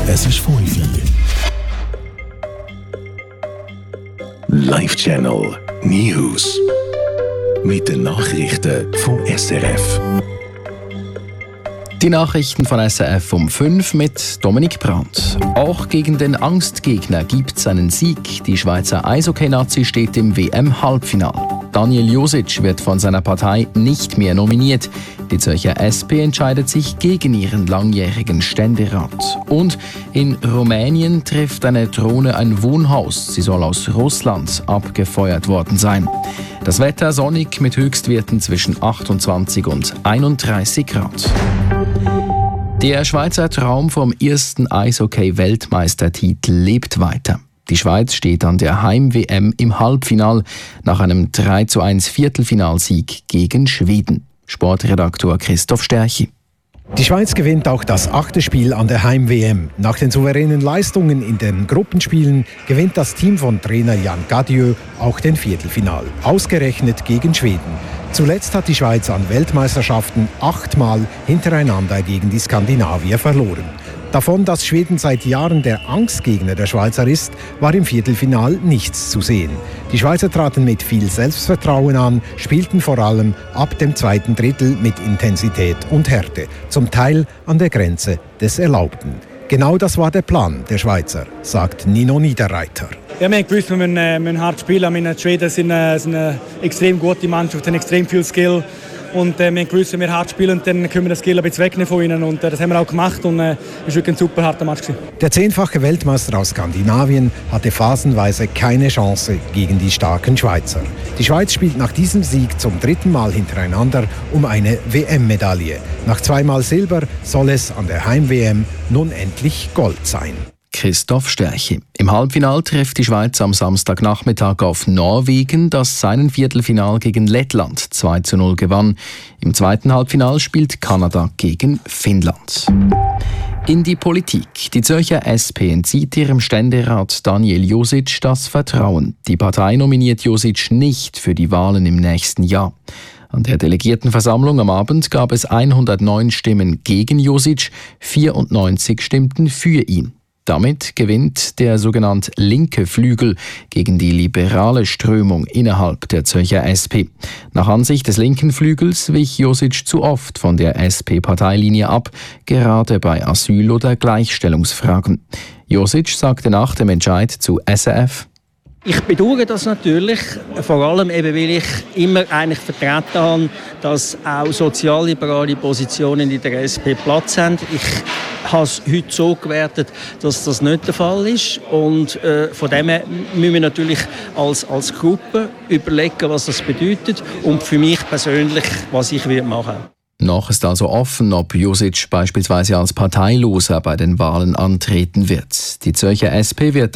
Es ist 5 Uhr. Live Channel News. Mit den Nachrichten vom SRF. Die Nachrichten von SRF um 5 mit Dominik Brandt. Auch gegen den Angstgegner gibt es einen Sieg. Die Schweizer Eishockey-Nazi steht im WM-Halbfinale. Daniel Josic wird von seiner Partei nicht mehr nominiert. Die Zürcher SP entscheidet sich gegen ihren langjährigen Ständerat. Und in Rumänien trifft eine Drohne ein Wohnhaus. Sie soll aus Russland abgefeuert worden sein. Das Wetter sonnig mit Höchstwerten zwischen 28 und 31 Grad. Der Schweizer Traum vom ersten Eishockey-Weltmeistertitel lebt weiter. Die Schweiz steht an der Heim-WM im Halbfinal nach einem 3:1 Viertelfinalsieg gegen Schweden. Sportredaktor Christoph Stärchi. Die Schweiz gewinnt auch das 8. Spiel an der Heim-WM. Nach den souveränen Leistungen in den Gruppenspielen gewinnt das Team von Trainer Jan Gadieu auch den Viertelfinal. Ausgerechnet gegen Schweden. Zuletzt hat die Schweiz an Weltmeisterschaften 8-mal hintereinander gegen die Skandinavier verloren. Davon, dass Schweden seit Jahren der Angstgegner der Schweizer ist, war im Viertelfinal nichts zu sehen. Die Schweizer traten mit viel Selbstvertrauen an, spielten vor allem ab dem zweiten Drittel mit Intensität und Härte, zum Teil an der Grenze des Erlaubten. Genau das war der Plan der Schweizer, sagt Nino Niederreiter. Ja, wir haben gewusst, wir müssen hart spielen. Die Schweden sind eine extrem gute Mannschaft, haben extrem viel Skill. Und wir haben gewusst, wenn wir hart spielen, dann können wir das Skill ein bisschen wegnehmen von ihnen. Und das haben wir auch gemacht und es war wirklich ein super harter Match gewesen. Der 10-fache Weltmeister aus Skandinavien hatte phasenweise keine Chance gegen die starken Schweizer. Die Schweiz spielt nach diesem Sieg zum 3. Mal hintereinander um eine WM-Medaille. Nach 2-mal Silber soll es an der Heim-WM nun endlich Gold sein. Christoph Stärchi. Im Halbfinal trifft die Schweiz am Samstagnachmittag auf Norwegen, das seinen Viertelfinal gegen Lettland 2:0 gewann. Im zweiten Halbfinal spielt Kanada gegen Finnland. In die Politik. Die Zürcher SP entzieht ihrem Ständerat Daniel Josic das Vertrauen. Die Partei nominiert Josic nicht für die Wahlen im nächsten Jahr. An der Delegiertenversammlung am Abend gab es 109 Stimmen gegen Josic, 94 stimmten für ihn. Damit gewinnt der sogenannte linke Flügel gegen die liberale Strömung innerhalb der Zürcher SP. Nach Ansicht des linken Flügels wich Josic zu oft von der SP-Parteilinie ab, gerade bei Asyl- oder Gleichstellungsfragen. Josic sagte nach dem Entscheid zu SRF: Ich bedauere das natürlich, vor allem eben, weil ich immer eigentlich vertreten habe, dass auch sozialliberale Positionen in der SP Platz haben. Ich habe es heute so gewertet, dass das nicht der Fall ist. Und von dem her müssen wir natürlich als Gruppe überlegen, was das bedeutet und für mich persönlich, was ich machen werde. Noch ist also offen, ob Josic beispielsweise als Parteiloser bei den Wahlen antreten wird. Die Zürcher SP wird